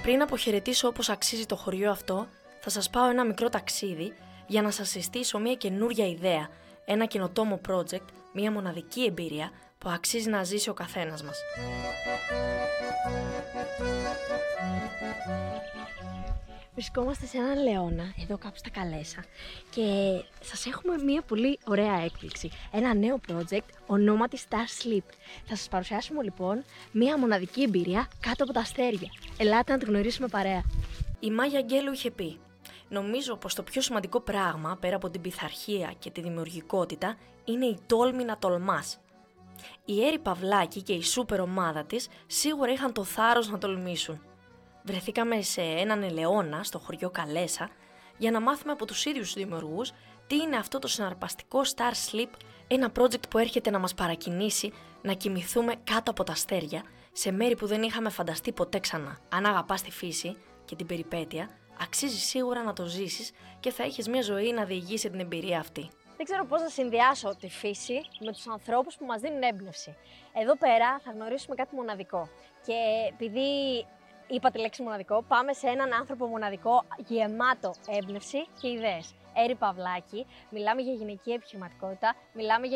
Πριν αποχαιρετήσω όπως αξίζει το χωριό αυτό, θα σας πάω ένα μικρό ταξίδι για να σας συστήσω μια καινούρια ιδέα, ένα καινοτόμο project, μια μοναδική εμπειρία που αξίζει να ζήσει ο καθένας μας. Βρισκόμαστε σε έναν λεώνα, εδώ κάπου στα Καλέσσα, και σας έχουμε μια πολύ ωραία έκπληξη. Ένα νέο project ονόματι Star Sleep. Θα σας παρουσιάσουμε λοιπόν μια μοναδική εμπειρία κάτω από τα αστέρια. Ελάτε να τη γνωρίσουμε παρέα. Η Μάγια Αγγέλου είχε πει: νομίζω πως το πιο σημαντικό πράγμα, πέρα από την πειθαρχία και τη δημιουργικότητα, είναι η τόλμη να τολμάς. Η Έρη Παυλάκη και η σούπερ ομάδα της σίγουρα είχαν το θάρρος να τολμήσουν. Βρεθήκαμε σε έναν ελαιώνα στο χωριό Καλέσσα για να μάθουμε από τους ίδιους τους δημιουργούς τι είναι αυτό το συναρπαστικό Star Sleep, ένα project που έρχεται να μας παρακινήσει να κοιμηθούμε κάτω από τα αστέρια, σε μέρη που δεν είχαμε φανταστεί ποτέ ξανά. Αν αγαπάς τη φύση και την περιπέτεια, αξίζει σίγουρα να το ζήσεις και θα έχεις μια ζωή να διηγήσει την εμπειρία αυτή. Δεν ξέρω πώς να συνδυάσω τη φύση με τους ανθρώπους που μας δίνουν έμπνευση. Εδώ πέρα θα γνωρίσουμε κάτι μοναδικό. Και επειδή είπα τη λέξη μοναδικό, πάμε σε έναν άνθρωπο μοναδικό, γεμάτο έμπνευση και ιδέες. Έρη Παυλάκη, μιλάμε για γυναική επιχειρηματικότητα, μιλάμε για